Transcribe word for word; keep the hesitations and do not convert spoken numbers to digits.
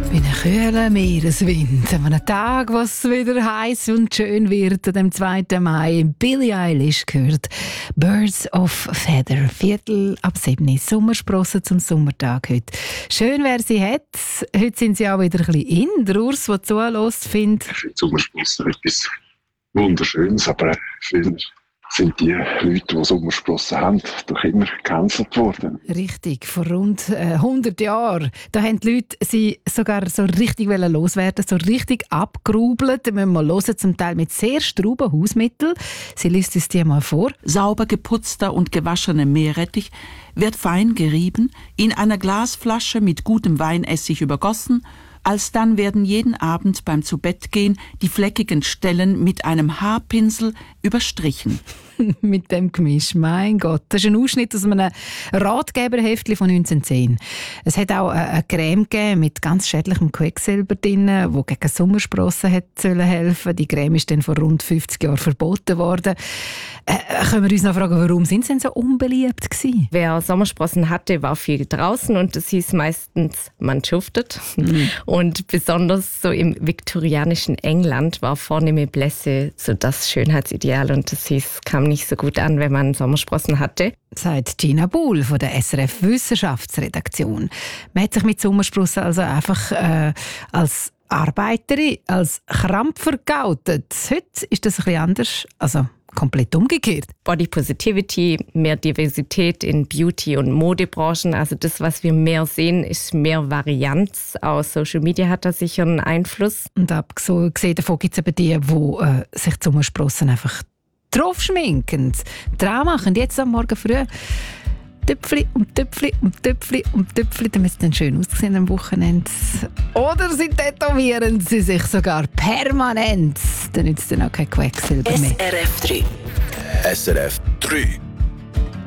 Bei einem kühlen Meereswind, an einem Tag, wo es wieder heiß und schön wird, am zweiten Mai, Billie Eilish gehört «Birds of Feather», Viertel ab sieben, Sommersprossen zum Sommertag heute. Schön, wer sie hat. Heute sind sie auch wieder ein bisschen in. Der Urs, der zuhört, findet... Ich finde Sommersprossen etwas Wunderschönes, aber viele sind die Leute, die Sommersprossen haben, doch immer gecancelt worden. Richtig, vor rund äh, hundert Jahren. Da haben die Leute sie sogar so richtig loswerden, so richtig abgerubelt. Da müssen wir hören, zum Teil mit sehr strauben Hausmitteln. Sie liest es dir mal vor. Sauber geputzter und gewassener Meerrettich wird fein gerieben, in einer Glasflasche mit gutem Weinessig übergossen. Alsdann werden jeden Abend beim Zubettgehen die fleckigen Stellen mit einem Haarpinsel überstrichen. Mit dem Gemisch, mein Gott. Das ist ein Ausschnitt aus einem Ratgeberheftchen von neunzehnhundertzehn. Es hat auch eine Creme gegeben mit ganz schädlichem Quecksilber drin, die gegen Sommersprossen helfen sollte. Die Creme ist dann vor rund fünfzig Jahren verboten worden. Äh, können wir uns noch fragen, warum sind sie denn so unbeliebt gewesen? Wer Sommersprossen hatte, war viel draußen und das hieß meistens, man schuftet. Mhm. Und besonders so im viktorianischen England war vornehme Blässe so das Schönheitsideal und das hieß, kam nicht so gut an, wenn man Sommersprossen hatte. Sagt Gina Buhl von der S R F Wissenschaftsredaktion. Man hat sich mit Sommersprossen also einfach äh, als Arbeiterin, als Krampfer geoutet. Heute ist das ein bisschen anders, also komplett umgekehrt. Body Positivity, mehr Diversität in Beauty- und Modebranchen. Also das, was wir mehr sehen, ist mehr Varianz. Auch Social Media hat da sicher einen Einfluss. Und abgesehen davon gibt es eben die, die äh, sich die Sommersprossen einfach drauf schminken, dran machen. Jetzt am Morgen früh Töpfli und Töpfli und Töpfli und Töpfli, damit es dann schön aussehen am Wochenende. Oder sie tätowieren sie sich sogar permanent. Dann nützt es dann auch kein Quecksilber mehr. S R F drei. S R F drei.